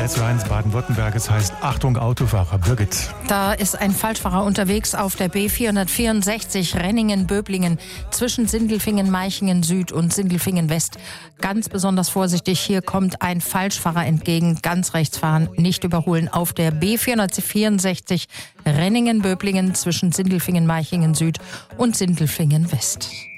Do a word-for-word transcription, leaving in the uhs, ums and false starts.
R T L eins Baden-Württemberg. Es heißt Achtung Autofahrer. Birgit. Da ist ein Falschfahrer unterwegs auf der B vierhundertvierundsechzig Renningen-Böblingen zwischen Sindelfingen, Meichingen Süd und Sindelfingen West. Ganz besonders vorsichtig, hier kommt ein Falschfahrer entgegen. Ganz rechts fahren, nicht überholen auf der B vierhundertvierundsechzig Renningen-Böblingen zwischen Sindelfingen, Meichingen Süd und Sindelfingen West.